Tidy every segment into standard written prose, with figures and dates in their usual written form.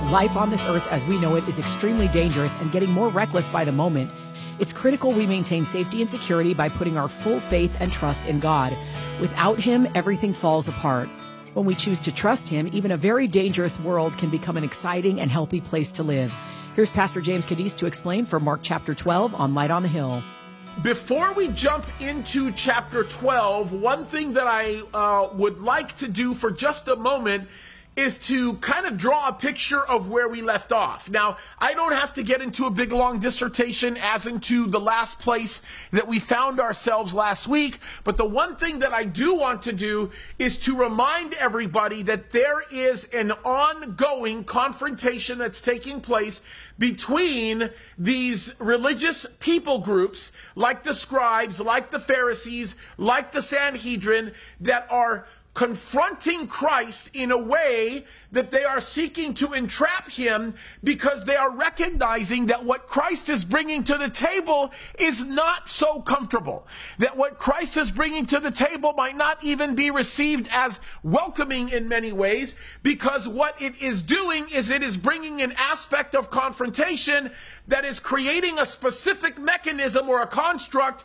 Life on this earth as we know it is extremely dangerous and getting more reckless by the moment. It's critical we maintain safety and security by putting our full faith and trust in God. Without Him, everything falls apart. When we choose to trust Him, even a very dangerous world can become an exciting and healthy place to live. Here's Pastor James Cadiz to explain from Mark chapter 12 on Light on the Hill. Before we jump into chapter 12, one thing that I would like to do for just a moment is to kind of draw a picture of where we left off. Now, I don't have to get into a big long dissertation as into the last place that we found ourselves last week, but the one thing that I do want to do is to remind everybody that there is an ongoing confrontation that's taking place between these religious people groups, like the scribes, like the Pharisees, like the Sanhedrin, that are confronting Christ in a way that they are seeking to entrap him because they are recognizing that what Christ is bringing to the table is not so comfortable. That what Christ is bringing to the table might not even be received as welcoming in many ways, because what it is doing is it is bringing an aspect of confrontation that is creating a specific mechanism or a construct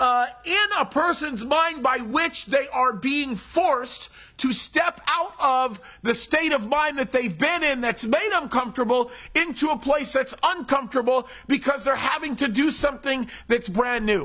in a person's mind by which they are being forced to step out of the state of mind that they've been in that's made them comfortable into a place that's uncomfortable because they're having to do something that's brand new.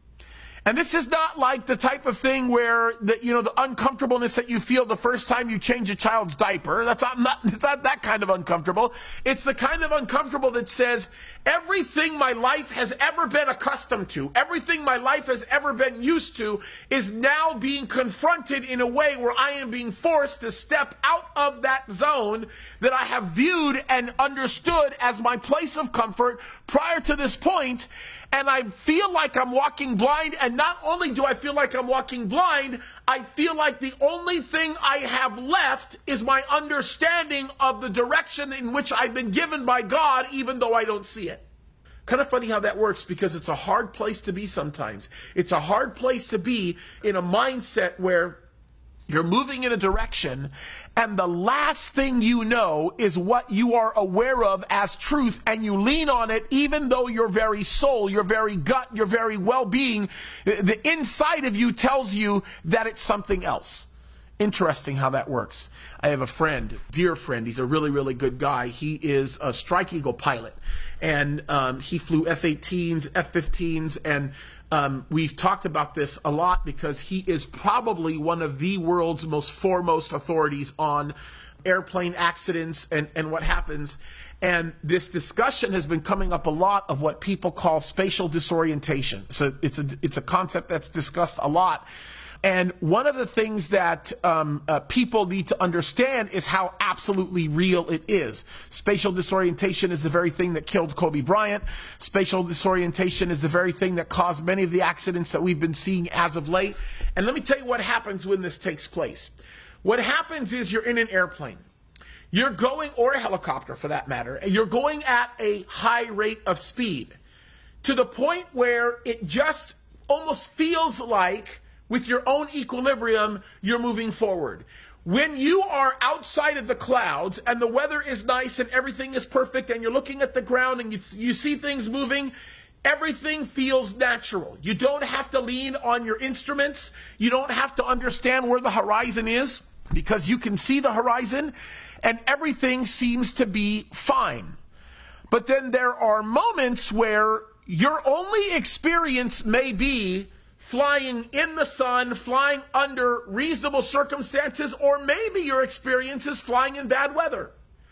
And this is not like the type of thing where the uncomfortableness that you feel the first time you change a child's diaper. It's not that kind of uncomfortable. It's the kind of uncomfortable that says, everything my life has ever been accustomed to, everything my life has ever been used to, is now being confronted in a way where I am being forced to step out of that zone that I have viewed and understood as my place of comfort prior to this point. And I feel like I'm walking blind, and not only do I feel like I'm walking blind, I feel like the only thing I have left is my understanding of the direction in which I've been given by God, even though I don't see it. Kind of funny how that works, because it's a hard place to be sometimes. It's a hard place to be in a mindset where you're moving in a direction, and the last thing you know is what you are aware of as truth, and you lean on it even though your very soul, your very gut, your very well-being, the inside of you tells you that it's something else. Interesting how that works. I have a friend, dear friend. He's a really, really good guy. He is a Strike Eagle pilot, and he flew F-18s, F-15s, and we've talked about this a lot because he is probably one of the world's most foremost authorities on airplane accidents and what happens. And this discussion has been coming up a lot of what people call spatial disorientation. So it's a concept that's discussed a lot. And one of the things that people need to understand is how absolutely real it is. Spatial disorientation is the very thing that killed Kobe Bryant. Spatial disorientation is the very thing that caused many of the accidents that we've been seeing as of late. And let me tell you what happens when this takes place. What happens is you're in an airplane. You're going, or a helicopter for that matter, and you're going at a high rate of speed to the point where it just almost feels like, with your own equilibrium, you're moving forward. When you are outside of the clouds and the weather is nice and everything is perfect and you're looking at the ground and you see things moving, everything feels natural. You don't have to lean on your instruments. You don't have to understand where the horizon is, because you can see the horizon and everything seems to be fine. But then there are moments where your only experience may be flying in the sun, flying under reasonable circumstances, or maybe your experience is flying in bad weather.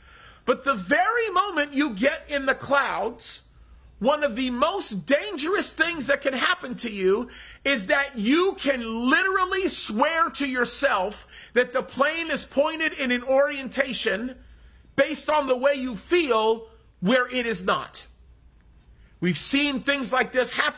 But the very moment you get in the clouds, one of the most dangerous things that can happen to you is that you can literally swear to yourself that the plane is pointed in an orientation based on the way you feel, where it is not. We've seen things like this happen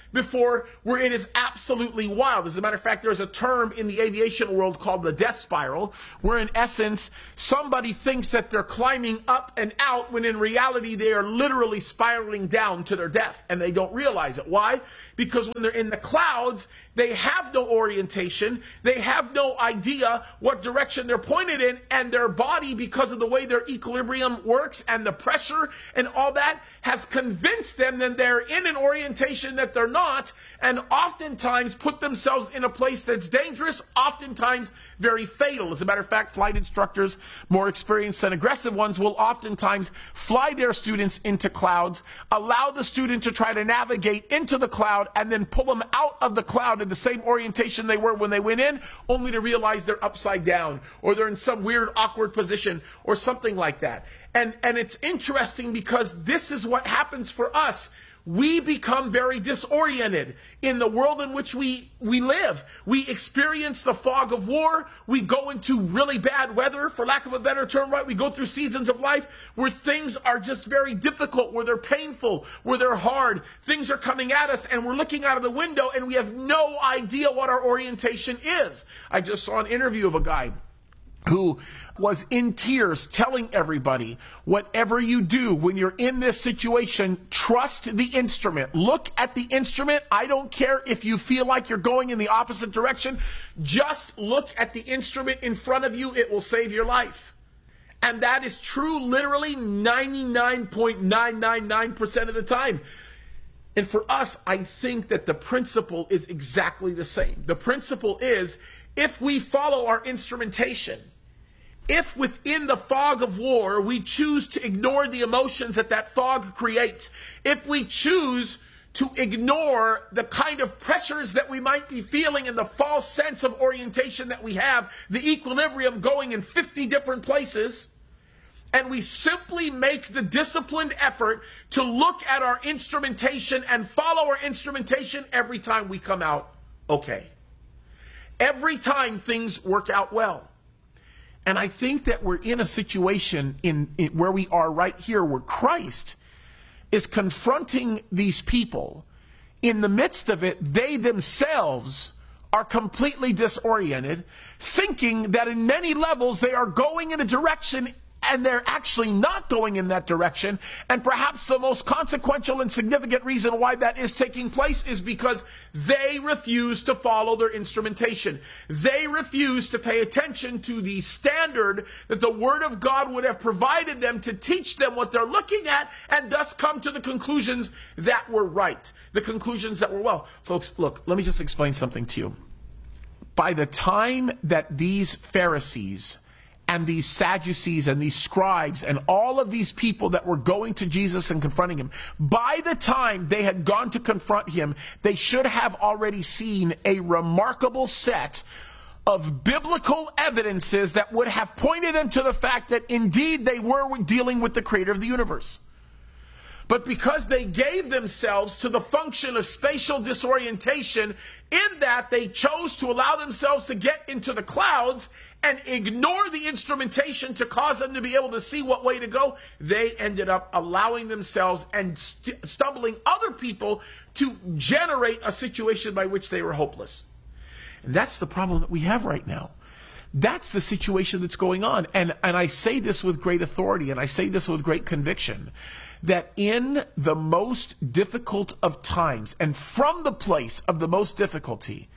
before where it is absolutely wild. As a matter of fact, there's a term in the aviation world called the death spiral, where in essence, somebody thinks that they're climbing up and out when in reality they are literally spiraling down to their death, and they don't realize it. Why? Because when they're in the clouds, they have no orientation, they have no idea what direction they're pointed in, and their body, because of the way their equilibrium works and the pressure and all that, has convinced them that they're in an orientation that they're not, and oftentimes put themselves in a place that's dangerous, oftentimes very fatal. As a matter of fact, flight instructors, more experienced and aggressive ones, will oftentimes fly their students into clouds, allow the student to try to navigate into the cloud, and then pull them out of the cloud in the same orientation they were when they went in, only to realize they're upside down, or they're in some weird, awkward position, or something like that. And it's interesting because this is what happens for us. We become very disoriented in the world in which we live. We experience the fog of war. We go into really bad weather, for lack of a better term, right? We go through seasons of life where things are just very difficult, where they're painful, where they're hard. Things are coming at us, and we're looking out of the window, and we have no idea what our orientation is. I just saw an interview of a guy who was in tears telling everybody, whatever you do when you're in this situation, trust the instrument. Look at the instrument. I don't care if you feel like you're going in the opposite direction. Just look at the instrument in front of you. It will save your life. And that is true literally 99.999% of the time. And for us, I think that the principle is exactly the same. The principle is, if we follow our instrumentation, if within the fog of war we choose to ignore the emotions that fog creates, if we choose to ignore the kind of pressures that we might be feeling and the false sense of orientation that we have, the equilibrium going in 50 different places, and we simply make the disciplined effort to look at our instrumentation and follow our instrumentation, every time we come out okay. Every time things work out well. And I think that we're in a situation in where we are right here, where Christ is confronting these people. In the midst of it, they themselves are completely disoriented, thinking that in many levels they are going in a direction, and they're actually not going in that direction. And perhaps the most consequential and significant reason why that is taking place is because they refuse to follow their instrumentation. They refuse to pay attention to the standard that the Word of God would have provided them to teach them what they're looking at, and thus come to the conclusions that were right, the conclusions that were well. Folks, look, let me just explain something to you. By the time that these Pharisees and these Sadducees and these scribes and all of these people that were going to Jesus and confronting him, by the time they had gone to confront him, they should have already seen a remarkable set of biblical evidences that would have pointed them to the fact that indeed they were dealing with the creator of the universe. But because they gave themselves to the function of spatial disorientation, in that they chose to allow themselves to get into the clouds and ignore the instrumentation to cause them to be able to see what way to go, they ended up allowing themselves and stumbling other people to generate a situation by which they were hopeless. And that's the problem that we have right now. That's the situation that's going on. And I say this with great authority, and I say this with great conviction, that in the most difficult of times, and from the place of the most difficulty,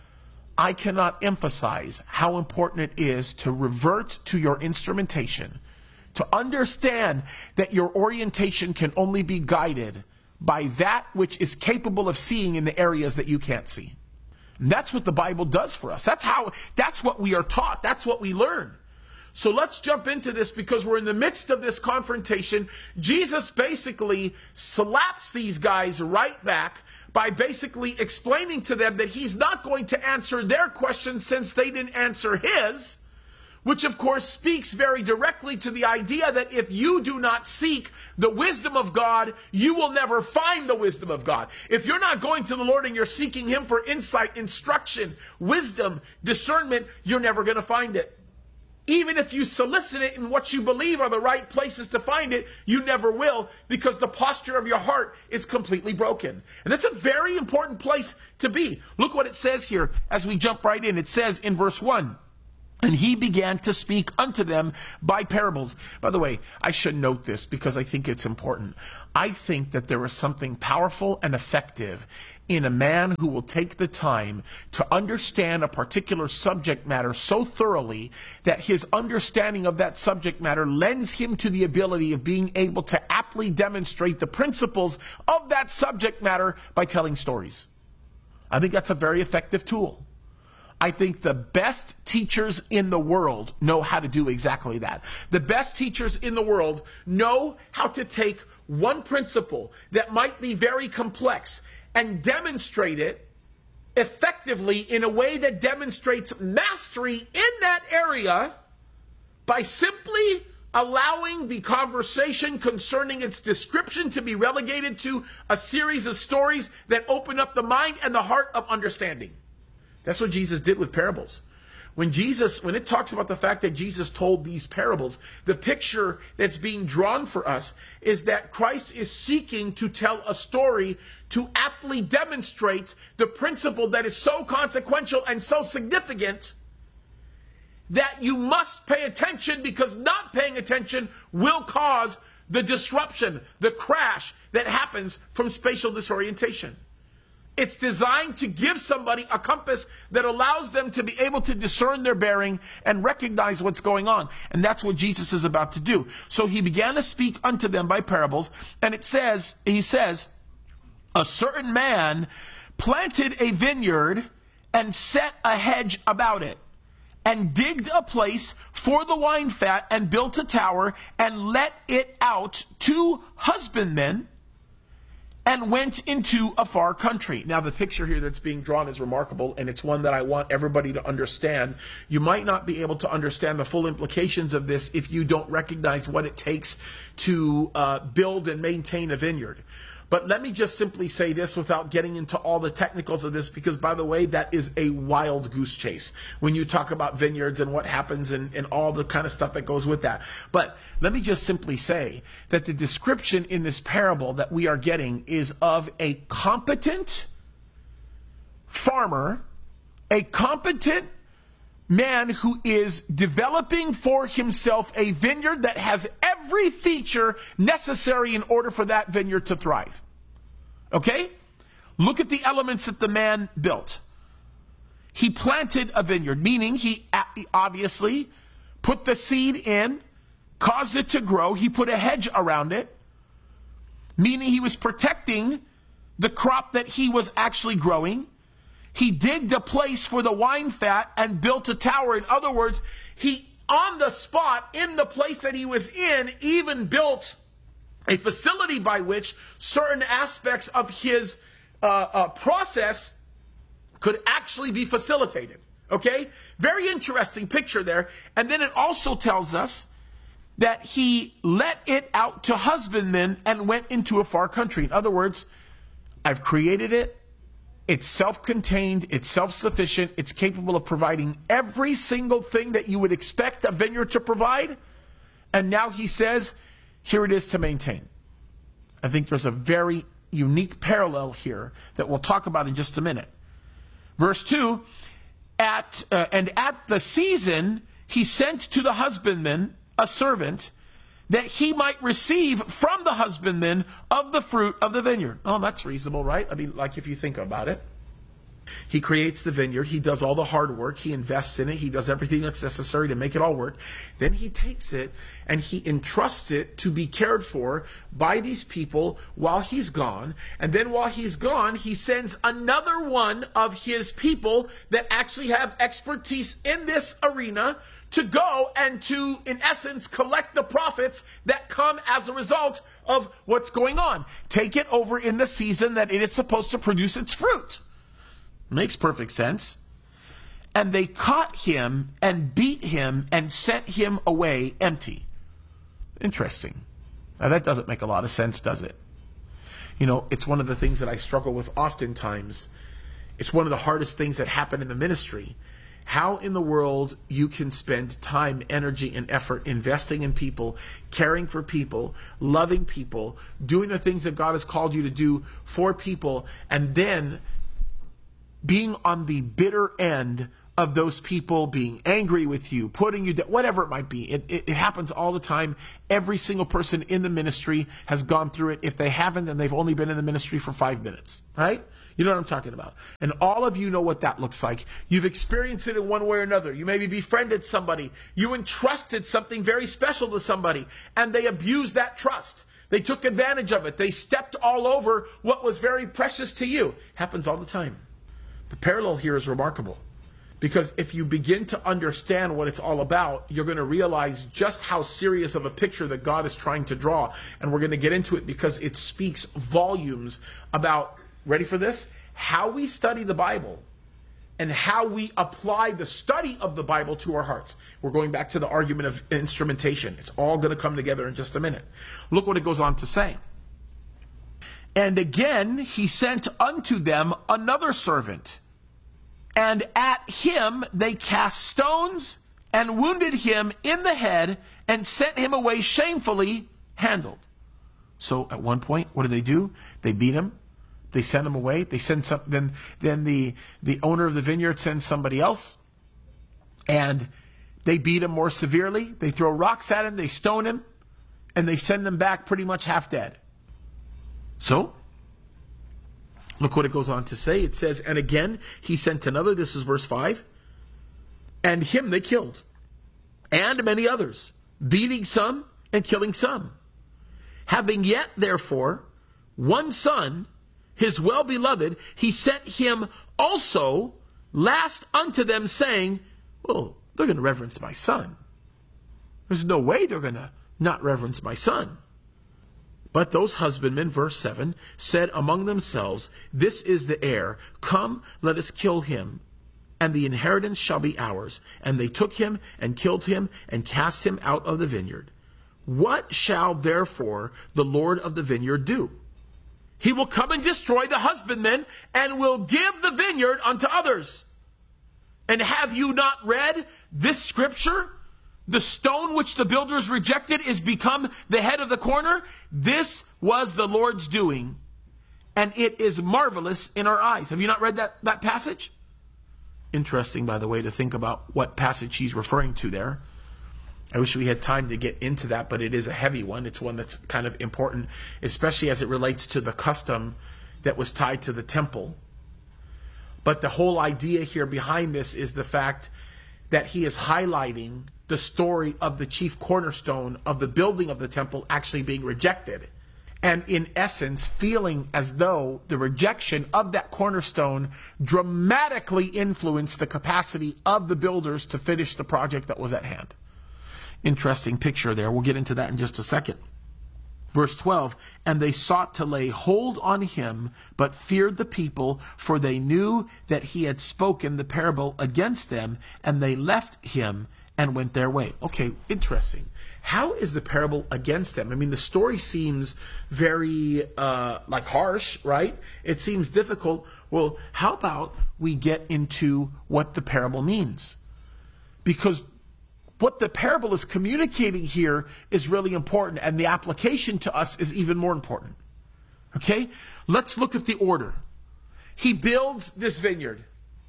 I cannot emphasize how important it is to revert to your instrumentation, to understand that your orientation can only be guided by that which is capable of seeing in the areas that you can't see. And that's what the Bible does for us. That's what we are taught. That's what we learn. So let's jump into this, because we're in the midst of this confrontation. Jesus basically slaps these guys right back by basically explaining to them that he's not going to answer their questions since they didn't answer his, which of course speaks very directly to the idea that if you do not seek the wisdom of God, you will never find the wisdom of God. If you're not going to the Lord and you're seeking him for insight, instruction, wisdom, discernment, you're never going to find it. Even if you solicit it in what you believe are the right places to find it, you never will, because the posture of your heart is completely broken. And that's a very important place to be. Look what it says here as we jump right in. It says in verse 1, and he began to speak unto them by parables. By the way, I should note this because I think it's important. I think that there is something powerful and effective in a man who will take the time to understand a particular subject matter so thoroughly that his understanding of that subject matter lends him to the ability of being able to aptly demonstrate the principles of that subject matter by telling stories. I think that's a very effective tool. I think the best teachers in the world know how to do exactly that. The best teachers in the world know how to take one principle that might be very complex and demonstrate it effectively in a way that demonstrates mastery in that area by simply allowing the conversation concerning its description to be relegated to a series of stories that open up the mind and the heart of understanding. That's what Jesus did with parables. When it talks about the fact that Jesus told these parables, the picture that's being drawn for us is that Christ is seeking to tell a story to aptly demonstrate the principle that is so consequential and so significant that you must pay attention, because not paying attention will cause the disruption, the crash that happens from spatial disorientation. It's designed to give somebody a compass that allows them to be able to discern their bearing and recognize what's going on. And that's what Jesus is about to do. So he began to speak unto them by parables. And he says, a certain man planted a vineyard and set a hedge about it, and digged a place for the wine fat, and built a tower, and let it out to husbandmen, and went into a far country. Now, the picture here that's being drawn is remarkable, and it's one that I want everybody to understand. You might not be able to understand the full implications of this if you don't recognize what it takes to build and maintain a vineyard. But let me just simply say this without getting into all the technicals of this, because, by the way, that is a wild goose chase when you talk about vineyards and what happens and all the kind of stuff that goes with that. But let me just simply say that the description in this parable that we are getting is of a competent farmer, a competent man who is developing for himself a vineyard that has every feature necessary in order for that vineyard to thrive. Okay? Look at the elements that the man built. He planted a vineyard, meaning he obviously put the seed in, caused it to grow. He put a hedge around it, meaning he was protecting the crop that he was actually growing. He digged a place for the wine fat and built a tower. In other words, he, on the spot, in the place that he was in, even built a facility by which certain aspects of his process could actually be facilitated. Okay? Very interesting picture there. And then it also tells us that he let it out to husbandmen and went into a far country. In other words, I've created it. It's self-contained, it's self-sufficient, it's capable of providing every single thing that you would expect a vineyard to provide. And now he says, here it is to maintain. I think there's a very unique parallel here that we'll talk about in just a minute. Verse 2, and at the season he sent to the husbandman a servant, that he might receive from the husbandman of the fruit of the vineyard. Oh, that's reasonable, right? I mean, like if you think about it. He creates the vineyard. He does all the hard work. He invests in it. He does everything that's necessary to make it all work. Then he takes it and he entrusts it to be cared for by these people while he's gone. And then while he's gone, he sends another one of his people that actually have expertise in this arena to go and to, in essence, collect the profits that come as a result of what's going on. Take it over in the season that it is supposed to produce its fruit. Makes perfect sense. And they caught him and beat him and sent him away empty. Interesting. Now that doesn't make a lot of sense, does it? You know, it's one of the things that I struggle with oftentimes. It's one of the hardest things that happen in the ministry. how in the world you can spend time, energy, and effort investing in people, caring for people, loving people, doing the things that God has called you to do for people, and then being on the bitter end of those people being angry with you, putting you down, whatever it might be. It happens all the time. Every single person in the ministry has gone through it. If they haven't, then they've only been in the ministry for 5 minutes, right? You know what I'm talking about. And all of you know what that looks like. You've experienced it in one way or another. You maybe befriended somebody. You entrusted something very special to somebody, and they abused that trust. They took advantage of it. They stepped all over what was very precious to you. Happens all the time. The parallel here is remarkable, because if you begin to understand what it's all about, you're going to realize just how serious of a picture that God is trying to draw. And we're going to get into it because it speaks volumes about, ready for this, how we study the Bible and how we apply the study of the Bible to our hearts. We're going back to the argument of instrumentation. It's all going to come together in just a minute. Look what it goes on to say. And again, he sent unto them another servant, and at him they cast stones and wounded him in the head and sent him away shamefully handled. So at one point, what do? They beat him. They send him away. They send some. Then the owner of the vineyard sends somebody else, and they beat him more severely. They throw rocks at him. They stone him, and they send him back pretty much half dead. So, look what it goes on to say. It says, and again, he sent another, this is verse 5, and him they killed, and many others, beating some and killing some. Having yet, therefore, one son, his well-beloved, he sent him also last unto them, saying, well, they're going to reverence my son. There's no way they're going to not reverence my son. But those husbandmen, verse 7, said among themselves, this is the heir. Come, let us kill him, and the inheritance shall be ours. And they took him and killed him and cast him out of the vineyard. What shall therefore the Lord of the vineyard do? He will come and destroy the husbandmen and will give the vineyard unto others. And have you not read this scripture? The stone which the builders rejected is become the head of the corner. This was the Lord's doing, and it is marvelous in our eyes. Have you not read that passage? Interesting, by the way, to think about what passage he's referring to there. I wish we had time to get into that, but it is a heavy one. It's one that's kind of important, especially as it relates to the custom that was tied to the temple. But the whole idea here behind this is the fact that he is highlighting the story of the chief cornerstone of the building of the temple actually being rejected. And in essence, feeling as though the rejection of that cornerstone dramatically influenced the capacity of the builders to finish the project that was at hand. Interesting picture there. We'll get into that in just a second. Verse 12, and they sought to lay hold on him, but feared the people, for they knew that he had spoken the parable against them, and they left him and went their way. Okay, interesting. How is the parable against them? I mean, the story seems very harsh, right? It seems difficult. Well, how about we get into what the parable means? Because what the parable is communicating here is really important, and the application to us is even more important. Okay? Let's look at the order. He builds this vineyard.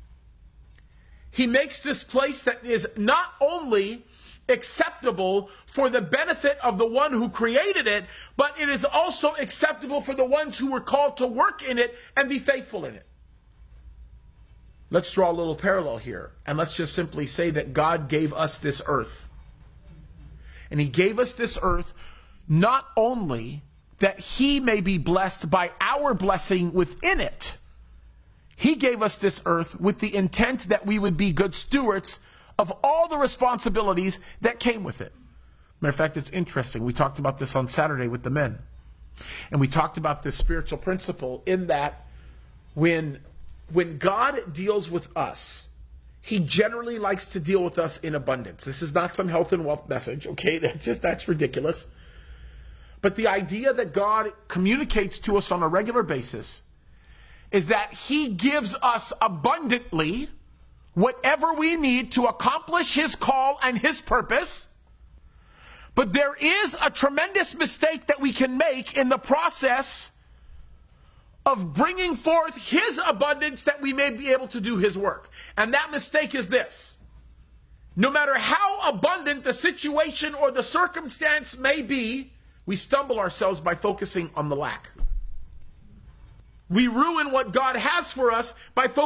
He makes this place that is not only acceptable for the benefit of the one who created it, but it is also acceptable for the ones who were called to work in it and be faithful in it. Let's draw a little parallel here, and let's just simply say that God gave us this earth. And he gave us this earth not only that he may be blessed by our blessing within it. He gave us this earth with the intent that we would be good stewards of all the responsibilities that came with it. Matter of fact, it's interesting. We talked about this on Saturday with the men. And we talked about this spiritual principle in that when God deals with us, he generally likes to deal with us in abundance. This is not some health and wealth message, okay? That's ridiculous. But the idea that God communicates to us on a regular basis is that he gives us abundantly whatever we need to accomplish his call and his purpose. But there is a tremendous mistake that we can make in the process of bringing forth his abundance that we may be able to do his work. And that mistake is this: no matter how abundant the situation or the circumstance may be, we stumble ourselves by focusing on the lack. We ruin what God has for us by focusing